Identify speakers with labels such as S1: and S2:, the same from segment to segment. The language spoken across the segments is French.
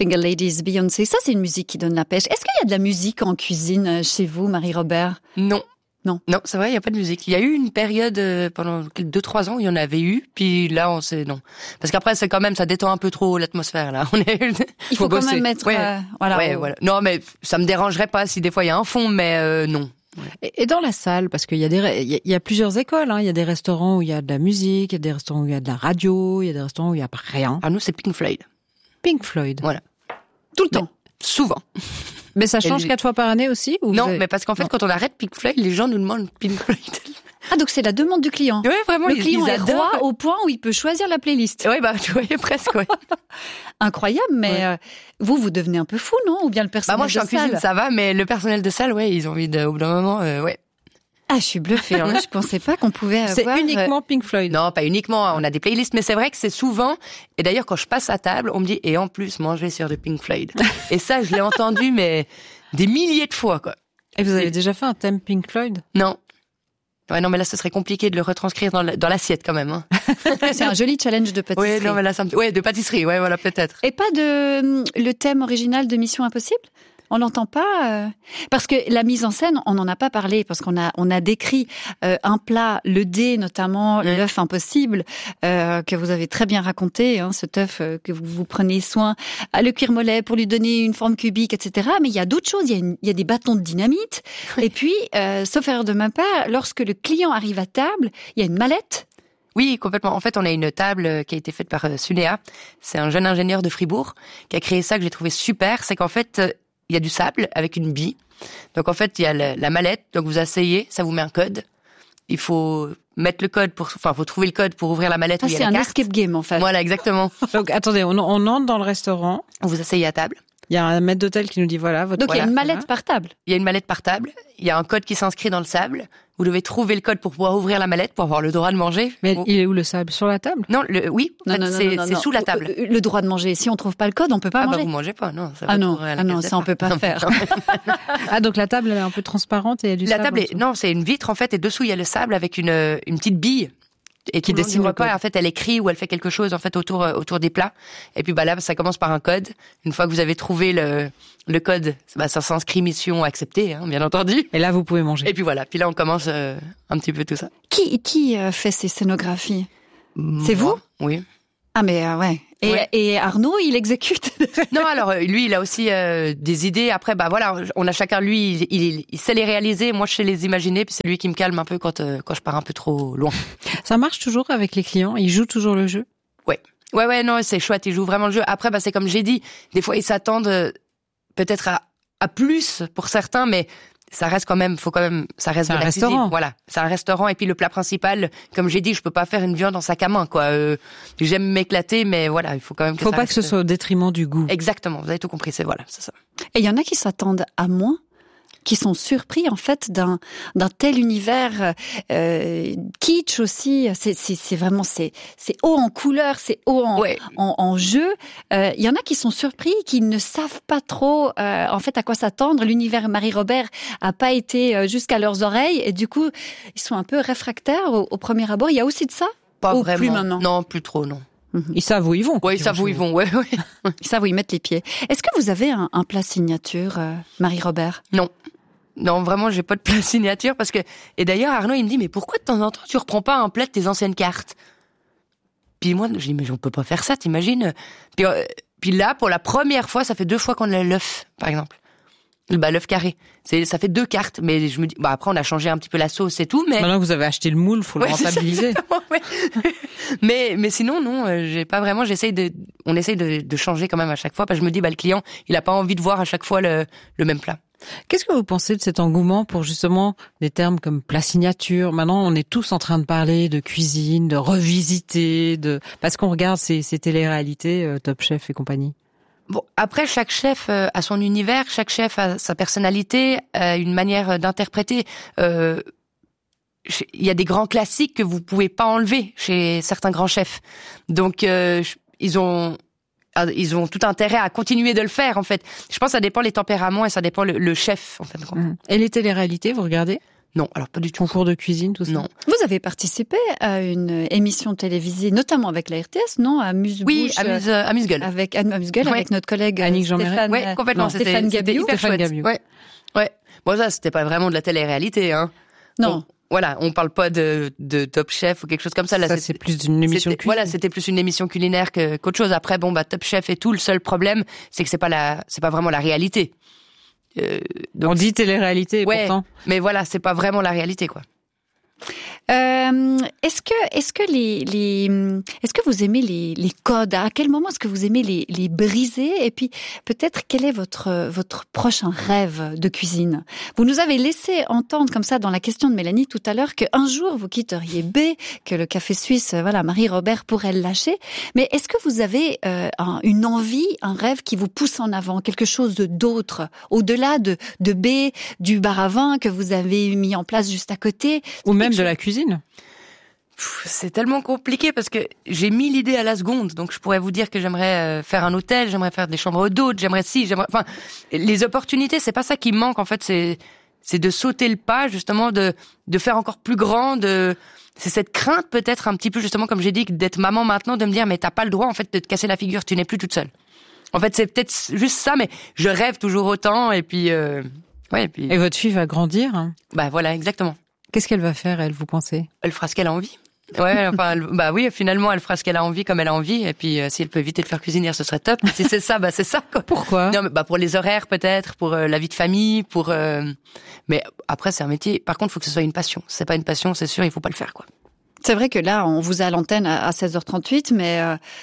S1: Finger Ladies, Beyoncé. Ça, c'est une musique qui donne la pêche. Est-ce qu'il y a de la musique en cuisine chez vous, Marie-Robert?
S2: Non.
S1: Non,
S2: c'est vrai, il n'y a pas de musique. Il y a eu une période pendant 2-3 ans où il y en avait eu, puis là on sait non. Parce qu'après c'est quand même, ça détend un peu trop l'atmosphère là.
S1: Il faut quand
S2: bosser.
S1: même mettre
S2: voilà. Non mais ça me dérangerait pas si des fois il y a un fond, mais non.
S3: Et dans la salle, parce qu'il y a il y a plusieurs écoles, hein. Il y a des restaurants où il y a de la musique, il y a des restaurants où il y a de la radio, il y a des restaurants où il y a rien.
S2: Ah nous c'est Pink Floyd.
S3: Pink Floyd.
S2: Voilà.
S1: Tout le temps.
S2: Souvent.
S3: Mais ça change 4 fois par année aussi ou
S2: Non, mais parce qu'en fait, quand on arrête Pink Floyd, les gens nous demandent Pink Floyd.
S1: Ah, donc c'est la demande du client.
S2: Ouais, vraiment.
S1: Le client est
S2: adorent.
S1: roi au point où il peut choisir la playlist.
S2: Ouais, bah, tu vois, presque, ouais.
S1: Incroyable, mais vous devenez un peu fou, non? Ou bien le personnel
S2: moi, je suis en cuisine, ça va, mais le personnel de salle, ouais, ils ont envie au bout d'un moment, ouais.
S1: Ah, je suis bluffée. Alors là, je pensais pas qu'on pouvait avoir...
S3: C'est uniquement Pink Floyd.
S2: Non, pas uniquement. On a des playlists, mais c'est vrai que c'est souvent. Et d'ailleurs, quand je passe à table, on me dit et en plus manger sur de Pink Floyd. Et ça, je l'ai entendu, mais des milliers de fois, quoi.
S3: Et vous avez déjà fait un thème Pink Floyd?
S2: Non. Ouais, non, mais là, ce serait compliqué de le retranscrire dans l'assiette quand même. Hein.
S1: C'est un joli challenge de pâtisserie.
S2: Ouais, non, mais là, de pâtisserie. Ouais, voilà, peut-être.
S1: Et pas de le thème original de Mission Impossible? On l'entend pas parce que la mise en scène, on n'en a pas parlé parce qu'on a décrit un plat, le dé notamment, l'œuf impossible que vous avez très bien raconté, hein, cet œuf que vous prenez soin à le cuire mollet pour lui donner une forme cubique, etc. Mais il y a d'autres choses, il y a des bâtons de dynamite. Et puis, sauf erreur de ma part, lorsque le client arrive à table, il y a une mallette.
S2: Oui, complètement. En fait, on a une table qui a été faite par Sunéa. C'est un jeune ingénieur de Fribourg qui a créé ça que j'ai trouvé super. C'est qu'en fait, il y a du sable avec une bille. Donc en fait, il y a la mallette. Donc vous asseyez, ça vous met un code. Il faut mettre le code faut trouver le code pour ouvrir la mallette.
S1: Ah,
S2: où il y a
S1: c'est
S2: la
S1: un
S2: carte.
S1: escape game en fait.
S2: Voilà, exactement.
S3: Donc attendez, on entre dans le restaurant.
S2: Vous asseyez à table.
S3: Il y a un maître d'hôtel qui nous dit voilà votre.
S1: Donc il y a une mallette
S3: voilà.
S1: par table.
S2: Il y a une mallette par table. Il y a un code qui s'inscrit dans le sable. Vous devez trouver le code pour pouvoir ouvrir la mallette pour avoir le droit de manger.
S3: Mais il est où le sable? Sur la table?
S2: Non, oui.
S1: Non,
S2: c'est sous la table.
S1: Le droit de manger. Si on trouve pas le code, on peut pas manger.
S2: Bah vous mangez pas, non. Ça
S1: Ah
S2: va
S1: non,
S2: trouver à la
S1: ça on peut pas faire.
S3: Ah donc la table elle est un peu transparente et il y a du
S2: La
S3: sable.
S2: table non, c'est une vitre en fait et dessous il y a le sable avec une petite bille. Et qui
S3: dessine
S2: dessine
S3: le
S2: repas,
S3: code.
S2: en fait, elle écrit ou elle fait quelque chose en fait autour des plats. Et puis là, ça commence par un code. Une fois que vous avez trouvé le code, ça s'inscrit mission acceptée, hein, bien entendu.
S3: Et là vous pouvez manger.
S2: Et puis voilà. Puis là, on commence un petit peu tout ça.
S1: Qui fait ces scénographies? C'est vous?
S2: Oui.
S1: Ah mais ouais. Et Arnaud, il exécute.
S2: Non, alors lui, il a aussi des idées. Après, on a chacun lui, il sait les réaliser. Moi, je sais les imaginer. Puis c'est lui qui me calme un peu quand je pars un peu trop loin.
S3: Ça marche toujours avec les clients? Ils jouent toujours le jeu?
S2: Ouais, non, c'est chouette. Ils jouent vraiment le jeu. Après, c'est comme j'ai dit. Des fois, ils s'attendent peut-être à plus pour certains, mais ça reste quand même, ça reste de la
S3: restaurant.
S2: cuisine. Voilà, c'est un restaurant. Et puis le plat principal, comme j'ai dit, je peux pas faire une viande en sac à main, quoi. J'aime m'éclater, mais voilà, il faut quand même que
S3: Faut
S2: ça
S3: pas
S2: reste...
S3: que ce soit au détriment du goût.
S2: Exactement, vous avez tout compris, c'est ça.
S1: Et il y en a qui s'attendent à moins, qui sont surpris en fait d'un tel univers kitsch aussi. C'est vraiment c'est haut en couleur, c'est haut en jeu. Il y en a qui sont surpris, qui ne savent pas trop en fait à quoi s'attendre. L'univers Marie-Robert a pas été jusqu'à leurs oreilles et du coup ils sont un peu réfractaires au premier abord. Il y a aussi de ça?
S2: Pas
S1: Ou
S2: vraiment.
S1: plus maintenant?
S2: Non, plus trop, non.
S3: Ils savent où ils vont.
S2: Ouais, ils savent où ils vont, ouais.
S1: Ils savent où ils mettent les pieds. Est-ce que vous avez un plat signature, Marie-Robert?
S2: Non, vraiment, j'ai pas de plat signature parce que... Et d'ailleurs, Arnaud, il me dit, mais pourquoi de temps en temps, tu reprends pas un plat de tes anciennes cartes? Puis moi, je dis, mais on peut pas faire ça, t'imagines? Puis là, pour la première fois, ça fait 2 fois qu'on a l'œuf, par exemple. L'œuf carré. Ça fait 2 cartes, mais je me dis, après, on a changé un petit peu la sauce et tout, mais...
S3: Maintenant que vous avez acheté le moule, faut le rentabiliser.
S2: Mais sinon, non, j'ai pas vraiment, on essaye de changer quand même à chaque fois, parce que je me dis, le client, il a pas envie de voir à chaque fois le même plat.
S3: Qu'est-ce que vous pensez de cet engouement pour justement des termes comme plat signature? Maintenant, on est tous en train de parler de cuisine, de revisiter, parce qu'on regarde ces téléréalités, Top Chef et compagnie.
S2: Bon, après, chaque chef a son univers, chaque chef a sa personnalité, une manière d'interpréter. Il y a des grands classiques que vous pouvez pas enlever chez certains grands chefs. Donc, ils ont tout intérêt à continuer de le faire, en fait. Je pense que ça dépend les tempéraments et ça dépend le chef, en fait.
S3: Et les téléréalités, vous regardez?
S2: Non, alors pas du tout.
S3: Concours de cuisine, tout ça?
S2: Non.
S1: Vous avez participé à une émission télévisée, notamment avec la RTS, non? Amuse-bouche.
S2: Oui, Amuse-gueule.
S1: Avec Amuse-gueule, avec notre collègue
S3: Annick
S1: Stéphane.
S2: Ouais, complètement.
S1: Stéphane Gabiou.
S2: Stéphane Gabiou. Ouais. Bon, ça, c'était pas vraiment de la télé-réalité, hein.
S1: Non.
S2: Voilà, on parle pas de Top Chef ou quelque chose comme ça. Là,
S3: ça, c'est plus d'une émission cuisine.
S2: Voilà, c'était plus une émission culinaire qu'autre chose. Après, Top Chef et tout, le seul problème, c'est que c'est pas vraiment la réalité.
S3: Donc, on dit télé-réalité,
S2: ouais,
S3: pourtant.
S2: Mais voilà, c'est pas vraiment la réalité, quoi.
S1: Est-ce que vous aimez les codes? À quel moment est-ce que vous aimez les briser? Et puis, peut-être, quel est votre prochain rêve de cuisine? Vous nous avez laissé entendre comme ça dans la question de Mélanie tout à l'heure qu'un jour vous quitteriez B, que le café suisse, Marie-Robert pourrait le lâcher. Mais est-ce que vous avez une envie, un rêve qui vous pousse en avant, quelque chose d'autre, au-delà de B, du bar à vin que vous avez mis en place juste à côté?
S3: Ou même de la cuisine?
S2: C'est tellement compliqué parce que j'ai mis l'idée à la seconde. Donc je pourrais vous dire que j'aimerais faire un hôtel, j'aimerais faire des chambres d'hôtes, enfin, les opportunités, c'est pas ça qui me manque en fait, c'est de sauter le pas, justement, de faire encore plus grand, c'est cette crainte peut-être un petit peu, justement, comme j'ai dit, d'être maman maintenant, de me dire mais t'as pas le droit en fait de te casser la figure, tu n'es plus toute seule. En fait, c'est peut-être juste ça, mais je rêve toujours autant et puis
S3: Et votre fille va grandir, hein?
S2: Bah voilà, exactement.
S3: Qu'est-ce qu'elle va faire, elle, vous pensez?
S2: Elle fera ce qu'elle a envie. Ouais, enfin, oui, finalement, elle fera ce qu'elle a envie, comme elle a envie, et puis si elle peut éviter de faire cuisinière, ce serait top. Si c'est ça, c'est ça, quoi.
S3: Pourquoi?
S2: Non, mais pour les horaires, peut-être, pour la vie de famille, mais après, c'est un métier. Par contre, il faut que ce soit une passion. Si c'est pas une passion, c'est sûr, il faut pas le faire, quoi.
S1: C'est vrai que là, on vous a à l'antenne à 16h38, mais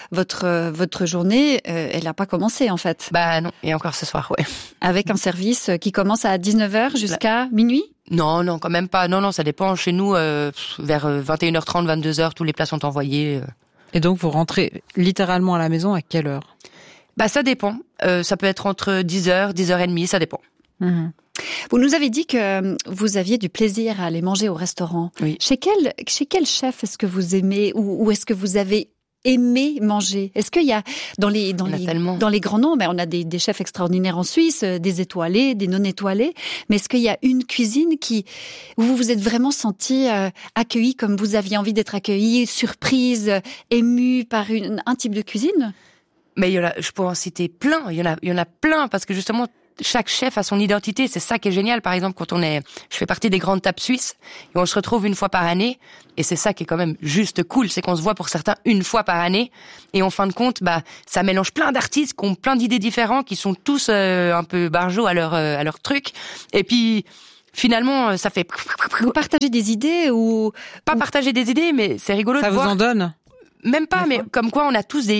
S1: votre journée, elle n'a pas commencé, en fait.
S2: Bah non, et encore ce soir, ouais.
S1: Avec un service qui commence à 19h jusqu'à minuit?
S2: Non, quand même pas. Non, ça dépend. Chez nous, vers 21h30, 22h, tous les plats sont envoyés.
S3: Et donc, vous rentrez littéralement à la maison à quelle heure?
S2: Bah ça dépend. Ça peut être entre 10h, 10h30, ça dépend.
S3: Mmh.
S1: Vous nous avez dit que vous aviez du plaisir à aller manger au restaurant.
S2: Oui.
S1: Chez quel chef est-ce que vous aimez ou est-ce que vous avez aimé manger? Est-ce qu'il y a dans les grands noms, on a des chefs extraordinaires en Suisse, des étoilés, des non étoilés, mais est-ce qu'il y a une cuisine où vous vous êtes vraiment senti accueilli comme vous aviez envie d'être accueilli, surprise, ému par un type de cuisine?
S2: Mais je pourrais en citer plein. Il y en a plein parce que justement chaque chef a son identité, c'est ça qui est génial. Par exemple, je fais partie des grandes tables suisses et on se retrouve une fois par année et c'est ça qui est quand même juste cool, c'est qu'on se voit pour certains une fois par année et en fin de compte, ça mélange plein d'artistes qui ont plein d'idées différentes, qui sont tous un peu barjots à leur truc et puis finalement ça fait.
S1: Vous partagez des idées ou
S2: pas partager des idées, mais c'est rigolo.
S3: Ça
S2: de
S3: vous
S2: voir.
S3: En donne?
S2: Même pas, mais comme quoi on a tous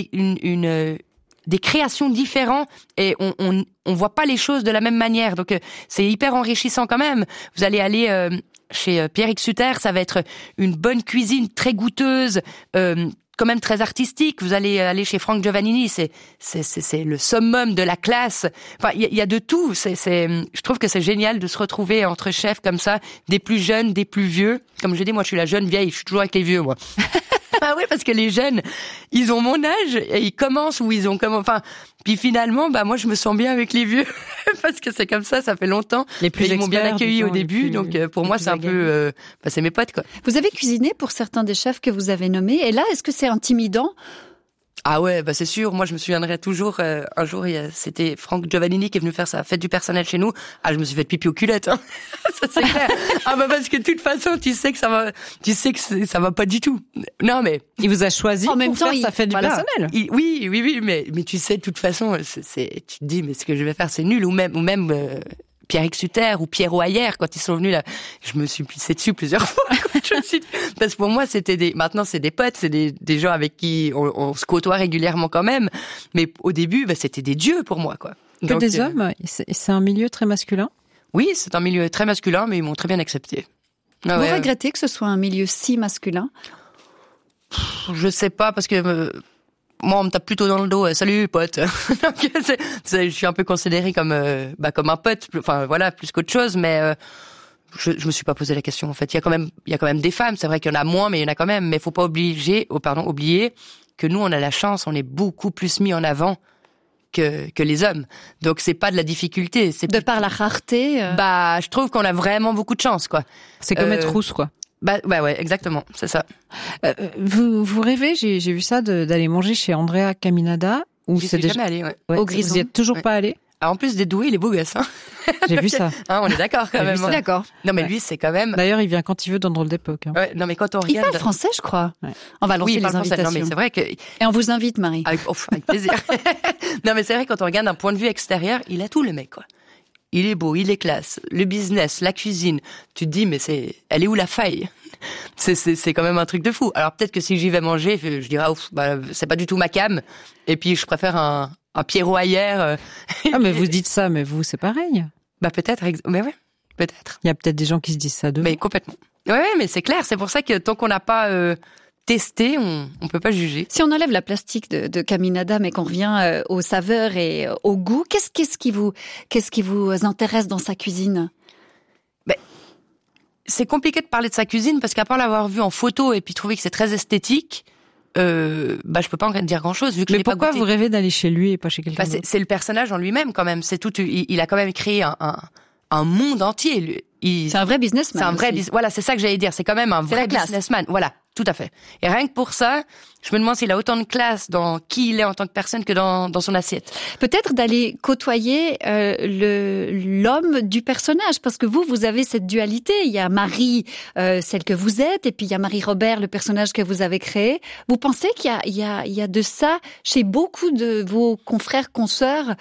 S2: des créations différentes et on voit pas les choses de la même manière. Donc c'est hyper enrichissant quand même. Vous allez aller chez Pierrick Sutter, ça va être une bonne cuisine très goûteuse, quand même très artistique. Vous allez aller chez Frank Giovannini, c'est le summum de la classe. Enfin, il y a de tout. Je trouve que c'est génial de se retrouver entre chefs comme ça, des plus jeunes, des plus vieux. Comme je dis, moi je suis la jeune vieille, je suis toujours avec les vieux, moi. Ah oui, parce que les jeunes, ils ont mon âge et ils commencent ou ils ont puis finalement, moi je me sens bien avec les vieux parce que c'est comme ça fait longtemps.
S3: Les plus
S2: ils m'ont bien accueilli au début, donc pour moi c'est un peu, c'est mes potes quoi.
S1: Vous avez cuisiné pour certains des chefs que vous avez nommés et là, est-ce que c'est intimidant?
S2: Ah ouais, c'est sûr. Moi, je me souviendrai toujours. Un jour, c'était Frank Giovannini qui est venu faire sa fête du personnel chez nous. Ah, je me suis fait pipi aux culottes. Hein. Ça c'est clair. Parce que de toute façon, tu sais que ça va pas du tout. Non, mais
S3: il vous a choisi
S1: en même temps
S3: faire sa fête du personnel.
S2: Oui, mais tu sais, de toute façon, tu te dis, mais ce que je vais faire, c'est nul, ou même. Pierrick Sutter ou Pierrot Ayer, quand ils sont venus là, je me suis pissée dessus plusieurs fois. Parce que pour moi, maintenant c'est des potes, c'est des gens avec qui on se côtoie régulièrement quand même. Mais au début, c'était des dieux pour moi, quoi.
S3: Que des hommes, c'est un milieu très masculin?
S2: Oui, c'est un milieu très masculin, mais ils m'ont très bien accepté.
S1: Vous regrettez que ce soit un milieu si masculin?
S2: Je sais pas, parce que moi, on me tape plutôt dans le dos. Salut, pote. Donc, je suis un peu considéré comme un pote. Enfin, voilà, plus qu'autre chose. Mais je me suis pas posé la question. En fait, il y a quand même des femmes. C'est vrai qu'il y en a moins, mais il y en a quand même. Mais faut pas oublier que nous, on a la chance. On est beaucoup plus mis en avant que les hommes. Donc c'est pas de la difficulté. C'est
S1: de par la rareté.
S2: Bah, je trouve qu'on a vraiment beaucoup de chance, quoi.
S3: C'est comme être rousse, quoi.
S2: Bah ouais, exactement, c'est ça.
S3: Vous rêvez, j'ai vu ça, d'aller manger chez Andrea Caminada, où c'est déjà.
S2: Jamais allé, ouais.
S3: Au Grison. Vous y êtes toujours pas allé?
S2: En plus d'être doué, il est beau gosse, hein.
S3: J'ai vu ça.
S2: Hein, on est d'accord quand même.
S1: Je suis d'accord.
S2: Non, mais lui, c'est quand même.
S3: D'ailleurs, il vient quand il veut dans Drôle d'époque. Hein.
S2: Ouais, non, mais quand on
S1: Il
S2: regarde.
S1: parle français, je crois.
S3: Ouais.
S1: On va lancer
S2: oui, il
S1: les
S2: parle
S1: invitations.
S2: français. Non, mais c'est vrai que.
S1: Et on vous invite, Marie.
S2: Avec plaisir. Non, mais c'est vrai, quand on regarde d'un point de vue extérieur, il a tout, le mec, quoi. Il est beau, il est classe. Le business, la cuisine. Tu te dis, mais elle est où la faille? C'est quand même un truc de fou. Alors peut-être que si j'y vais manger, je dirais, c'est pas du tout ma came. Et puis, je préfère un Pierrot ailleurs.
S3: Ah, mais vous dites ça, mais vous, c'est pareil.
S2: Bah, peut-être, mais ouais, peut-être.
S3: Il y a peut-être des gens qui se disent ça d'eux.
S2: Mais complètement. Ouais, mais c'est clair. C'est pour ça que tant qu'on n'a pas testé, on peut pas juger.
S1: Si on enlève la plastique de Caminada, mais qu'on revient aux saveurs et au goût, qu'est-ce qui vous intéresse dans sa cuisine?
S2: C'est compliqué de parler de sa cuisine parce qu'à part l'avoir vu en photo et puis trouver que c'est très esthétique, je peux pas en dire grand-chose vu que
S3: mais pourquoi vous rêvez d'aller chez lui et pas chez quelqu'un d'autre?
S2: C'est le personnage en lui-même quand même. C'est tout. Il a quand même créé un monde entier.
S1: C'est un vrai businessman.
S2: C'est un vrai voilà, c'est ça que j'allais dire. C'est quand même un vrai businessman. Voilà, tout à fait. Et rien que pour ça, je me demande s'il a autant de classe dans qui il est en tant que personne que dans son assiette.
S1: Peut-être d'aller côtoyer l'homme du personnage, parce que vous avez cette dualité. Il y a Marie, celle que vous êtes, et puis il y a Marie-Robert, le personnage que vous avez créé. Vous pensez qu'il y a de ça chez beaucoup de vos confrères, consoeurs,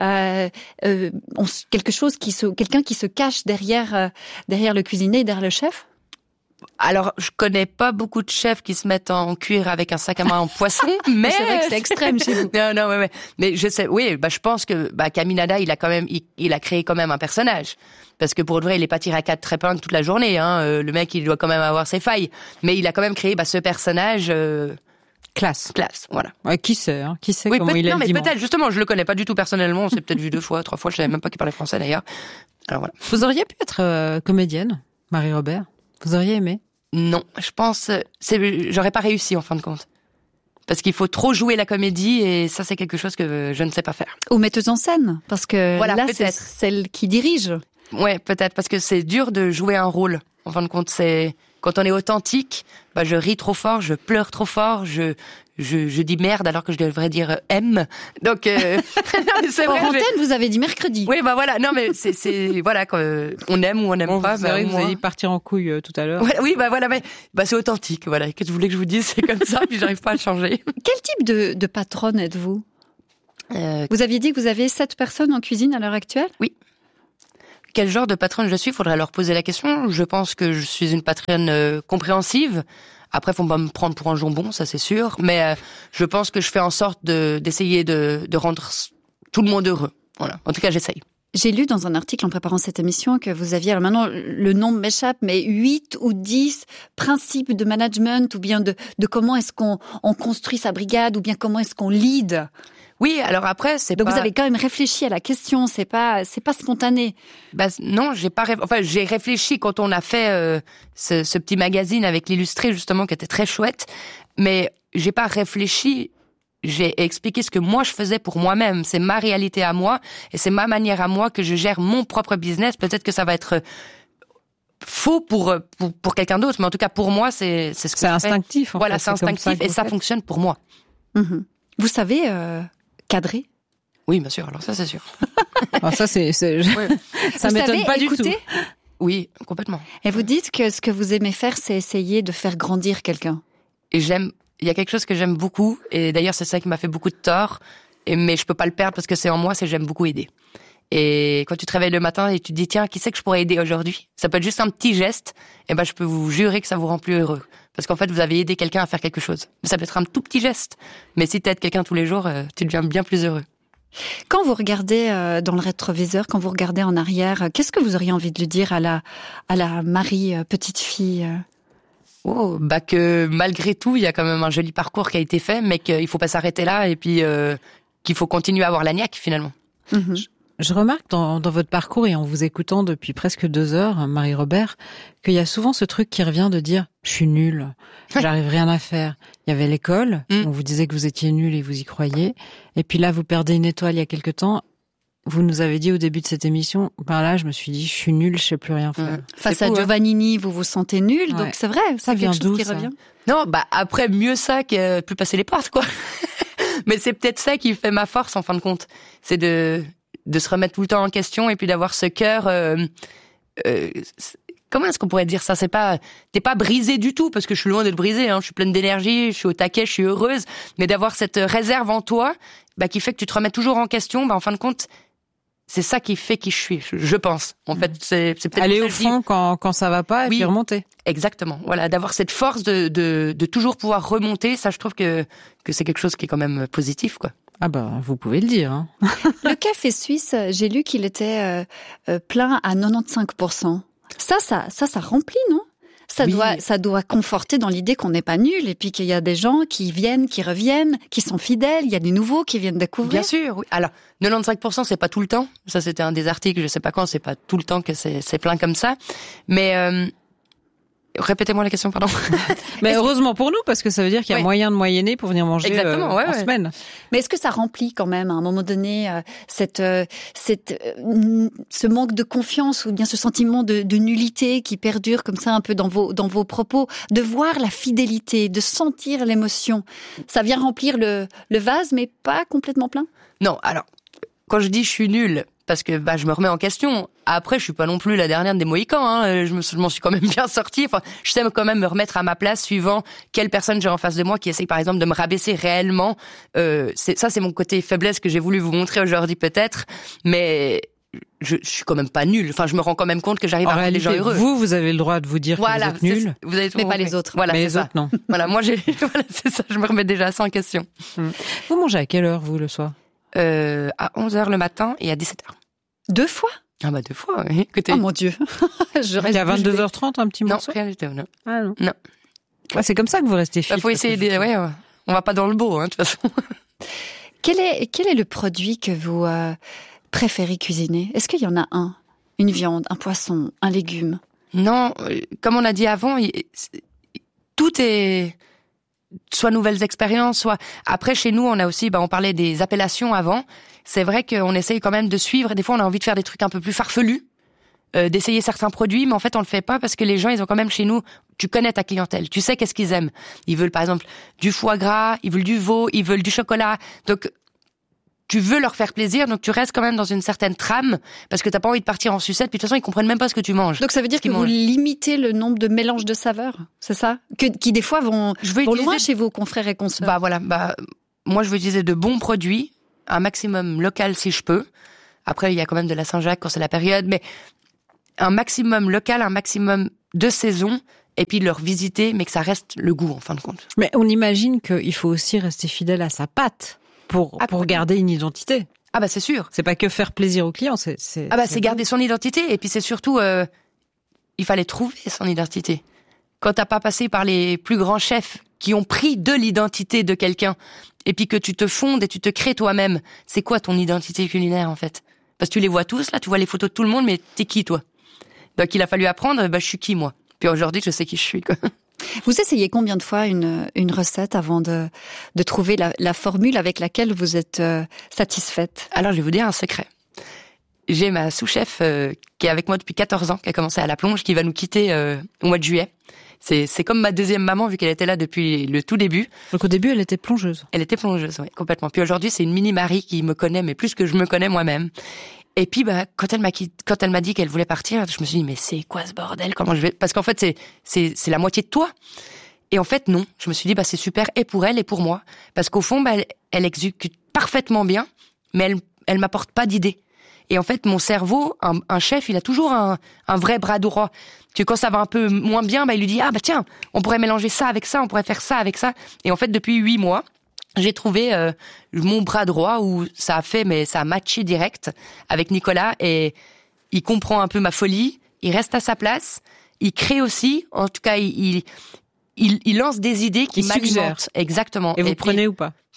S1: quelqu'un qui se cache derrière le cuisinier, derrière le chef?
S2: Alors, je connais pas beaucoup de chefs qui se mettent en cuir avec un sac à main en poisson, mais
S1: c'est vrai que c'est extrême chez vous.
S2: Non, ouais. Mais je sais, oui, je pense que Caminada, il a créé quand même un personnage. Parce que pour de vrai, il est pas tiré à 4 épingles toute la journée. Hein. Le mec, il doit quand même avoir ses failles. Mais il a quand même créé ce personnage. Classe, voilà.
S3: Ouais, qui sait
S2: oui,
S3: comment il est.
S2: Non, mais peut-être, justement, je le connais pas du tout personnellement. On s'est peut-être vu 2 fois, 3 fois. Je savais même pas qu'il parlait français d'ailleurs. Alors voilà.
S3: Vous auriez pu être comédienne, Marie-Robert? Vous auriez aimé?
S2: Non, je pense, j'aurais pas réussi en fin de compte. Parce qu'il faut trop jouer la comédie et ça, c'est quelque chose que je ne sais pas faire.
S1: Ou metteuse en scène, parce que
S2: voilà,
S1: là, c'est celle qui dirige.
S2: Ouais, peut-être, parce que c'est dur de jouer un rôle. En fin de compte, quand on est authentique, je ris trop fort, je pleure trop fort, je dis merde alors que je devrais dire M. Donc, non, c'est vrai.
S1: En antenne, vous avez dit mercredi.
S2: Oui, voilà. Non, mais voilà, on aime ou on n'aime pas.
S3: C'est vrai que vous allez partir en couille tout à l'heure.
S2: Voilà, oui, voilà, mais c'est authentique, voilà. Qu'est-ce que vous voulez que je vous dise? C'est comme ça, puis j'arrive pas à le changer.
S1: Quel type de patronne êtes-vous? Vous aviez dit que vous aviez 7 personnes en cuisine à l'heure actuelle?
S2: Oui. Quel genre de patronne je suis? Faudrait leur poser la question. Je pense que je suis une patronne compréhensive. Après, faut pas me prendre pour un jambon, ça c'est sûr. Mais je pense que je fais en sorte d'essayer de rendre tout le monde heureux. Voilà. En tout cas, j'essaye.
S1: J'ai lu dans un article en préparant cette émission que vous aviez, alors maintenant le nom m'échappe, mais 8 ou 10 principes de management ou bien de comment est-ce qu'on construit sa brigade ou bien comment est-ce qu'on lead.
S2: Oui, alors après,
S1: Donc vous avez quand même réfléchi à la question, c'est pas spontané.
S2: Non, j'ai réfléchi quand on a fait ce petit magazine avec l'illustré justement qui était très chouette, mais j'ai pas réfléchi, j'ai expliqué ce que moi je faisais pour moi-même, c'est ma réalité à moi et c'est ma manière à moi que je gère mon propre business. Peut-être que ça va être faux pour quelqu'un d'autre, mais en tout cas pour moi c'est ce que
S3: c'est instinctif.
S2: Voilà, c'est instinctif et ça fonctionne pour moi.
S1: Mm-hmm. Vous savez cadrer?
S2: Oui, bien sûr. Alors ça, c'est sûr.
S3: Alors ça, ouais. Ça m'étonne pas du tout.
S2: Oui, complètement.
S1: Et vous dites que ce que vous aimez faire, c'est essayer de faire grandir quelqu'un.
S2: Et il y a quelque chose que j'aime beaucoup, et d'ailleurs, c'est ça qui m'a fait beaucoup de tort, mais je peux pas le perdre parce que c'est en moi, c'est j'aime beaucoup aider. Et quand tu te réveilles le matin et tu te dis, tiens, qui c'est que je pourrais aider aujourd'hui? Ça peut être juste un petit geste, et je peux vous jurer que ça vous rend plus heureux. Parce qu'en fait, vous avez aidé quelqu'un à faire quelque chose. Ça peut être un tout petit geste. Mais si tu aides quelqu'un tous les jours, tu deviens bien plus heureux.
S1: Quand vous regardez dans le rétroviseur, quand vous regardez en arrière, qu'est-ce que vous auriez envie de lui dire à la Marie, petite fille?
S2: Que malgré tout, il y a quand même un joli parcours qui a été fait, mais qu'il faut pas s'arrêter là et puis qu'il faut continuer à avoir la niaque finalement.
S1: Mm-hmm.
S3: Je remarque dans votre parcours et en vous écoutant depuis presque 2 heures, Marie-Robert, qu'il y a souvent ce truc qui revient de dire « je suis nulle, j'arrive rien à faire ». Il y avait l'école, on vous disait que vous étiez nulle et vous y croyez. Et puis là, vous perdez une étoile il y a quelque temps. Vous nous avez dit au début de cette émission, ben là, je me suis dit, je suis nulle, je sais plus rien faire.
S1: Face à Giovannini, vous vous sentez nulle, donc c'est vrai,
S3: ça vient
S1: quelque chose
S3: d'où,
S1: qui
S3: ça
S1: revient.
S2: Non, après, mieux ça que plus passer les portes, quoi. Mais c'est peut-être ça qui fait ma force, en fin de compte. C'est de se remettre tout le temps en question et puis d'avoir ce cœur, comment est-ce qu'on pourrait dire ça? T'es pas brisée du tout, parce que je suis loin d'être brisée, hein. Je suis pleine d'énergie, je suis au taquet, je suis heureuse. Mais d'avoir cette réserve en toi, qui fait que tu te remets toujours en question, en fin de compte, c'est ça qui fait qui je suis, je pense. En fait, c'est peut-être
S3: aller au fond quand ça va pas et puis remonter.
S2: Exactement. Voilà, d'avoir cette force de toujours pouvoir remonter, ça je trouve que c'est quelque chose qui est quand même positif, quoi.
S3: Ah bah, vous pouvez le dire, hein.
S1: Le café suisse, j'ai lu qu'il était plein à 95%. Ça remplit, non? Ça doit conforter dans l'idée qu'on n'est pas nul et puis qu'il y a des gens qui viennent, qui reviennent, qui sont fidèles, il y a des nouveaux qui viennent découvrir.
S2: Bien sûr, oui. Alors, 95%, c'est pas tout le temps. Ça, c'était un des articles, je sais pas quand, c'est pas tout le temps que c'est plein comme ça. Mais, répétez-moi la question, pardon.
S3: Mais heureusement pour nous, parce que ça veut dire qu'il y a moyen de moyenner pour venir manger en semaine.
S1: Mais est-ce que ça remplit quand même, à un moment donné, ce manque de confiance ou bien ce sentiment de nullité qui perdure comme ça un peu dans vos propos, de voir la fidélité, de sentir l'émotion, ça vient remplir le vase, mais pas complètement plein?
S2: Non, alors, quand je dis je suis nulle, parce que je me remets en question. Après, je suis pas non plus la dernière des Mohicans, hein. Je m'en suis quand même bien sortie. Enfin, je sais quand même me remettre à ma place suivant quelle personne j'ai en face de moi qui essaye par exemple de me rabaisser réellement. C'est mon côté faiblesse que j'ai voulu vous montrer aujourd'hui peut-être, mais je suis quand même pas nulle. Enfin, je me rends quand même compte que j'arrive à rendre les gens heureux.
S3: Vous avez le droit de vous dire que vous êtes nul,
S2: mais
S1: pas les autres.
S2: Voilà,
S3: mais les autres non.
S2: Voilà, moi c'est ça. Je me remets déjà ça en question.
S3: Vous mangez à quelle heure vous le soir?
S2: À 11h le matin et à 17h.
S1: 2 fois?
S2: Ah 2 fois, oui. Écoutez.
S1: Oh mon Dieu.
S3: Il y a 22h30 un petit morceau?
S2: Non, rien du tout, non.
S3: Ah non.
S2: Non.
S3: Ouais, c'est comme ça que vous restez fit.
S2: Faut essayer on va pas dans le beau, de toute façon.
S1: Quel est le produit que vous préférez cuisiner? Est-ce qu'il y en a un? Une viande, un poisson, un légume?
S2: Non, comme on a dit avant, tout est soit nouvelles expériences, soit... Après, chez nous, on a aussi, on parlait des appellations avant. C'est vrai qu'on essaye quand même de suivre. Des fois, on a envie de faire des trucs un peu plus farfelus, d'essayer certains produits, mais en fait, on le fait pas parce que les gens, ils ont quand même chez nous... Tu connais ta clientèle, tu sais qu'est-ce qu'ils aiment. Ils veulent, par exemple, du foie gras, ils veulent du veau, ils veulent du chocolat. Donc, tu veux leur faire plaisir, donc tu restes quand même dans une certaine trame, parce que t'as pas envie de partir en sucette, puis de toute façon, ils comprennent même pas ce que tu manges.
S1: Donc ça veut dire que vous limitez le nombre de mélanges de saveurs, c'est ça? Qui des fois vont loin chez vos confrères et consoeurs.
S2: Moi je veux utiliser de bons produits, un maximum local si je peux. Après, il y a quand même de la Saint-Jacques quand c'est la période, mais un maximum local, un maximum de saison, et puis leur visiter, mais que ça reste le goût, en fin de compte.
S3: Mais on imagine qu'il faut aussi rester fidèle à sa pâte pour garder une identité.
S2: Ah c'est sûr.
S3: C'est pas que faire plaisir aux clients, c'est
S2: garder son identité, et puis c'est surtout, il fallait trouver son identité. Quand t'as pas passé par les plus grands chefs qui ont pris de l'identité de quelqu'un, et puis que tu te fondes et tu te crées toi-même, c'est quoi ton identité culinaire, en fait? Parce que tu les vois tous, là, tu vois les photos de tout le monde, mais t'es qui, toi? Donc il a fallu apprendre, je suis qui, moi? Puis aujourd'hui, je sais qui je suis, quoi.
S1: Vous essayez combien de fois une recette avant de trouver la formule avec laquelle vous êtes satisfaite?
S2: Alors, je vais vous dire un secret. J'ai ma sous-chef qui est avec moi depuis 14 ans, qui a commencé à la plonge, qui va nous quitter au mois de juillet. C'est comme ma deuxième maman, vu qu'elle était là depuis le tout début.
S3: Donc au début, elle était plongeuse.
S2: Elle était plongeuse, oui, complètement. Puis aujourd'hui, c'est une mini-Marie qui me connaît, mais plus que je me connais moi-même. Et puis, quand elle m'a dit qu'elle voulait partir, je me suis dit, mais c'est quoi ce bordel? Comment je vais... Parce qu'en fait, c'est la moitié de toi. Et en fait, non. Je me suis dit, c'est super, et pour elle, et pour moi. Parce qu'au fond, elle exécute parfaitement bien, mais elle m'apporte pas d'idées. Et en fait, mon cerveau, un chef, il a toujours un vrai bras droit. Que quand ça va un peu moins bien, il lui dit, tiens, on pourrait mélanger ça avec ça, on pourrait faire ça avec ça. Et en fait, depuis 8 mois, j'ai trouvé mon bras droit où ça a matché direct avec Nicolas, et il comprend un peu ma folie, il reste à sa place, il crée aussi, en tout cas, il lance des idées qui m'alimentent. Exactement.
S3: Et vous prenez ou pas?
S2: Pardon?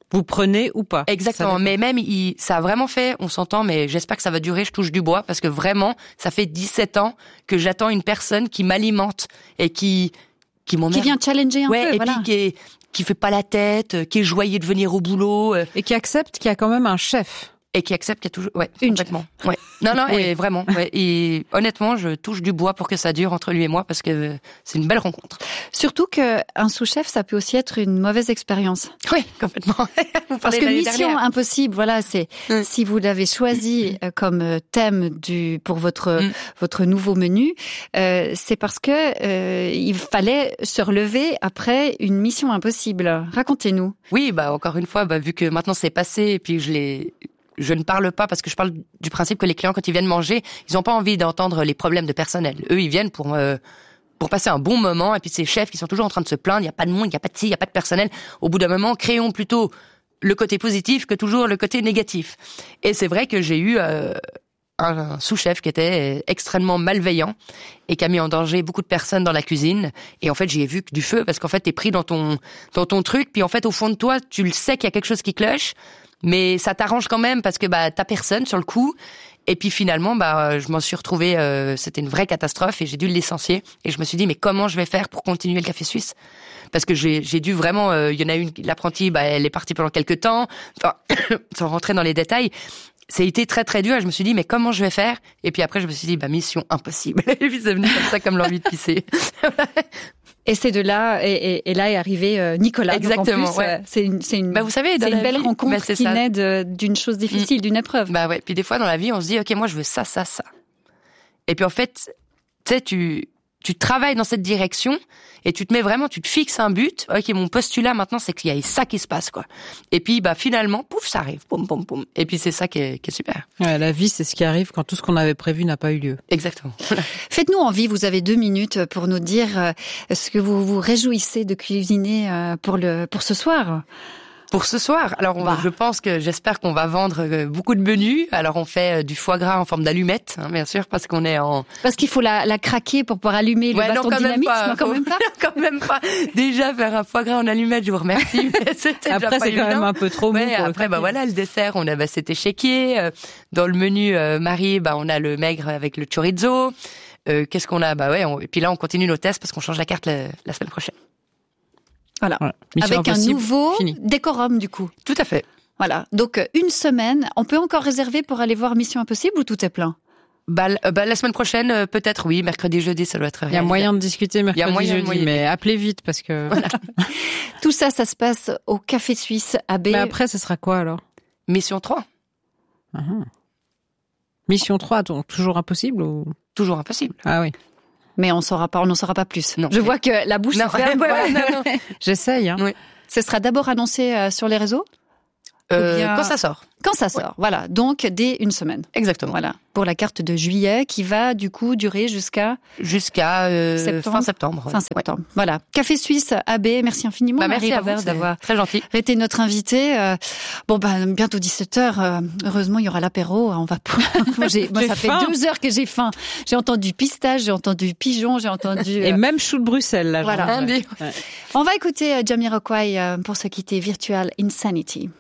S3: Vous prenez ou pas.
S2: Exactement. Mais même, ça a vraiment fait, on s'entend, mais j'espère que ça va durer, je touche du bois, parce que vraiment, ça fait 17 ans que j'attends une personne qui m'alimente et qui m'emmerde.
S1: Qui vient challenger un peu,
S2: et
S1: voilà.
S2: puis qui fait pas la tête, qui est joyeux de venir au boulot.
S3: Et qui accepte qu'il y a quand même un chef.
S2: Et qui accepte qu'il y a toujours,
S1: Une
S2: complètement. Ouais. Non,
S1: Oui.
S2: et vraiment, ouais. Et honnêtement, je touche du bois pour que ça dure entre lui et moi parce que c'est une belle rencontre.
S1: Surtout qu'un sous-chef, ça peut aussi être une mauvaise expérience.
S2: Oui, complètement.
S1: Parce que Mission Impossible, voilà, c'est si vous l'avez choisi comme thème pour votre nouveau menu, c'est parce que il fallait se relever après une Mission Impossible. Racontez-nous.
S2: Oui, encore une fois, vu que maintenant c'est passé et puis je ne parle pas parce que je parle du principe que les clients, quand ils viennent manger, ils n'ont pas envie d'entendre les problèmes de personnel. Eux, ils viennent pour passer un bon moment. Et puis ces chefs qui sont toujours en train de se plaindre, il n'y a pas de monde, il n'y a pas de ci, il n'y a pas de personnel. Au bout d'un moment, créons plutôt le côté positif que toujours le côté négatif. Et c'est vrai que j'ai eu un sous-chef qui était extrêmement malveillant et qui a mis en danger beaucoup de personnes dans la cuisine. Et en fait, j'y ai vu que du feu parce qu'en fait, t'es pris dans ton truc. Puis en fait, au fond de toi, tu le sais qu'il y a quelque chose qui cloche. Mais ça t'arrange quand même parce que t'as personne sur le coup. Et puis finalement, je m'en suis retrouvée, c'était une vraie catastrophe et j'ai dû le licencier. Et je me suis dit, mais comment je vais faire pour continuer le café suisse? Parce que j'ai dû vraiment, il y en a une, l'apprenti, elle est partie pendant quelques temps. Enfin, sans rentrer dans les détails, ça a été très très dur. Et je me suis dit, mais comment je vais faire? Et puis après, je me suis dit, mission impossible. Et puis c'est venu comme ça, comme l'envie de pisser.
S1: Et c'est de là, et là est arrivé Nicolas.
S2: Exactement.
S1: Donc en plus,
S2: ouais.
S1: c'est une
S2: vous savez,
S1: c'est une belle
S2: vie,
S1: rencontre qui
S2: ça.
S1: naît d'une chose difficile, d'une épreuve.
S2: Ouais. Puis des fois dans la vie, on se dit, ok, moi je veux ça. Et puis en fait, tu sais, tu travailles dans cette direction et tu te fixes un but. Ok, mon postulat maintenant, c'est qu'il y a ça qui se passe, quoi. Et puis, finalement, pouf, ça arrive. Poum, poum, poum. Et puis, c'est ça qui est super.
S3: Ouais, la vie, c'est ce qui arrive quand tout ce qu'on avait prévu n'a pas eu lieu.
S2: Exactement.
S1: Faites-nous envie, vous avez 2 minutes pour nous dire ce que vous vous réjouissez de cuisiner pour ce soir.
S2: Pour ce soir, alors j'espère qu'on va vendre beaucoup de menus. Alors on fait du foie gras en forme d'allumette, bien sûr, parce qu'on est en...
S1: Parce qu'il faut la craquer pour pouvoir allumer le bâton de dynamite. Non, quand même pas.
S2: Quand même pas. Déjà faire un foie gras en allumette, je vous remercie. Mais c'était
S3: après
S2: déjà
S3: c'est quand même un peu trop mou.
S2: Après le dessert, on a c'était chéquier. Dans le menu Marie, on a le maigre avec le chorizo. Qu'est-ce qu'on a? Et puis là on continue nos tests parce qu'on change la carte la semaine prochaine.
S1: Voilà. Avec un nouveau décorum, du coup.
S2: Tout à fait.
S1: Voilà. Donc, une semaine. On peut encore réserver pour aller voir Mission Impossible ou tout est plein?
S2: La semaine prochaine, peut-être, oui. Mercredi, jeudi, ça doit être réalisé.
S3: Il y a moyen de discuter mercredi, jeudi, mais appelez vite parce que...
S1: Voilà. Tout ça, ça se passe au Café Suisse AB.
S3: Mais après, ce sera quoi alors?
S2: Mission 3.
S3: Mission 3, donc toujours impossible ou...
S2: Toujours impossible.
S3: Ah oui.
S1: Mais on n'en saura pas plus.
S2: Non.
S1: Je vois que la bouche se ferme.
S2: Non.
S3: J'essaye.
S2: Oui.
S1: Ce sera d'abord annoncé sur les réseaux
S2: quand ça sort.
S1: Quand ça sort, voilà. Donc, dès une semaine.
S2: Exactement.
S1: Voilà. Pour la carte de juillet qui va, du coup, durer jusqu'à
S2: fin septembre.
S1: Fin septembre. Voilà. Café Suisse AB, merci infiniment,
S2: merci
S1: Marie Robert, d'avoir
S2: très gentil.
S1: été notre invitée. Bientôt 17h. Heureusement, il y aura l'apéro. On va moi, ça fait 2 heures que j'ai faim. J'ai entendu pistache, j'ai entendu pigeon, j'ai entendu...
S3: Et même chou de Bruxelles, là.
S1: Voilà. On va écouter Jamiroquai pour se quitter. Virtual Insanity.